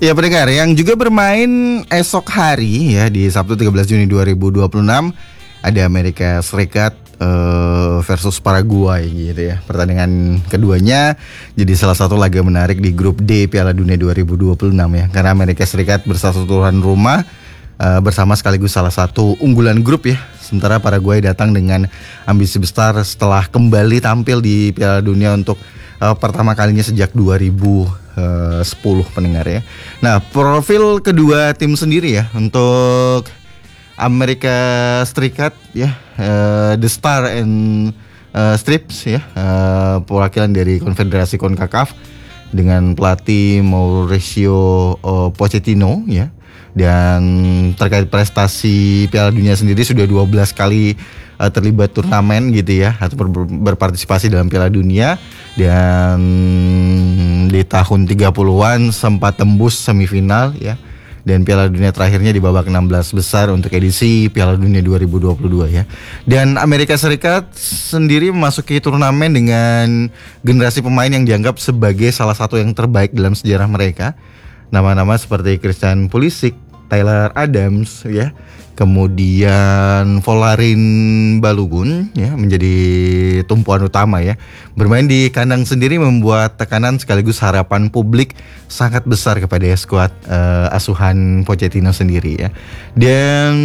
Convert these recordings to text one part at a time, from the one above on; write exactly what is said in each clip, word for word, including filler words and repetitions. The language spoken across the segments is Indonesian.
Ya pendengar, yang juga bermain esok hari ya di Sabtu tiga belas Juni dua ribu dua puluh enam ada Amerika Serikat uh, versus Paraguay gitu ya. Pertandingan keduanya jadi salah satu laga menarik di grup D Piala Dunia dua ribu dua puluh enam ya. Karena Amerika Serikat bersatu tuan rumah uh, bersama sekaligus salah satu unggulan grup ya. Sementara Paraguay datang dengan ambisi besar setelah kembali tampil di Piala Dunia untuk uh, pertama kalinya sejak dua ribu sepuluh pendengar ya. Nah, profil kedua tim sendiri ya untuk Amerika Serikat ya, uh, The Star and uh, Stripes ya, uh, perwakilan dari Konfederasi CONCACAF dengan pelatih Mauricio uh, Pochettino ya. Dan terkait prestasi Piala Dunia sendiri sudah dua belas kali uh, terlibat turnamen gitu ya, atau ber- berpartisipasi dalam Piala Dunia. Dan di tahun tiga puluhan sempat tembus semifinal ya. Dan Piala Dunia terakhirnya di babak enam belas besar untuk edisi Piala Dunia dua ribu dua puluh dua ya. Dan Amerika Serikat sendiri memasuki turnamen dengan generasi pemain yang dianggap sebagai salah satu yang terbaik dalam sejarah mereka. Nama-nama seperti Christian Pulisic, Tyler Adams ya, kemudian Folarin Balogun ya menjadi tumpuan utama ya. Bermain di kandang sendiri membuat tekanan sekaligus harapan publik sangat besar kepada skuad uh, asuhan Pochettino sendiri ya. Dan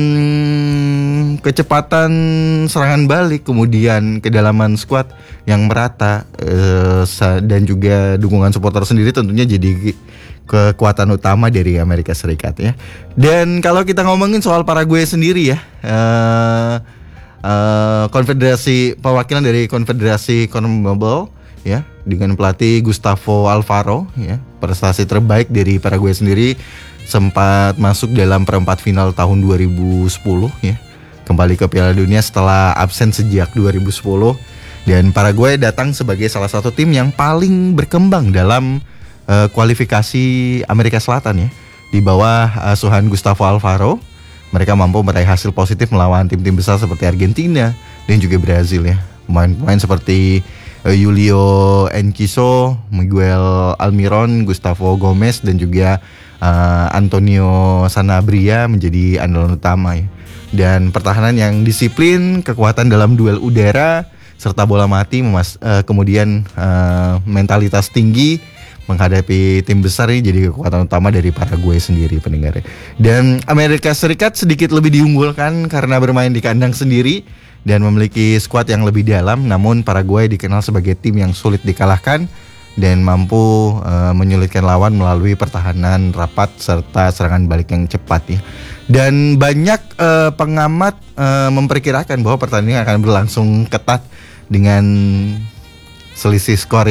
kecepatan serangan balik, kemudian kedalaman skuad yang merata uh, dan juga dukungan supporter sendiri tentunya jadi kekuatan utama dari Amerika Serikat ya. Dan kalau kita ngomongin soal Paraguay sendiri ya, uh, uh, konfederasi perwakilan dari Konfederasi CONMEBOL ya, dengan pelatih Gustavo Alfaro ya, prestasi terbaik dari Paraguay sendiri sempat masuk dalam perempat final tahun dua ribu sepuluh ya, kembali ke Piala Dunia setelah absen sejak dua ribu sepuluh. Dan Paraguay datang sebagai salah satu tim yang paling berkembang dalam Uh, kualifikasi Amerika Selatan ya. Di bawah asuhan Gustavo Alfaro, mereka mampu meraih hasil positif melawan tim-tim besar seperti Argentina dan juga Brazil ya. Pemain-pemain seperti uh, Julio Enciso, Miguel Almiron, Gustavo Gomez dan juga uh, Antonio Sanabria menjadi andalan utama ya. Dan pertahanan yang disiplin, kekuatan dalam duel udara serta bola mati memas- uh, kemudian uh, mentalitas tinggi menghadapi tim besar ini jadi kekuatan utama dari Paraguay sendiri pendengar. Dan Amerika Serikat sedikit lebih diunggulkan karena bermain di kandang sendiri dan memiliki skuad yang lebih dalam. Namun Paraguay dikenal sebagai tim yang sulit dikalahkan dan mampu uh, menyulitkan lawan melalui pertahanan rapat serta serangan balik yang cepat ya. Dan banyak uh, pengamat uh, memperkirakan bahwa pertandingan akan berlangsung ketat dengan selisih skor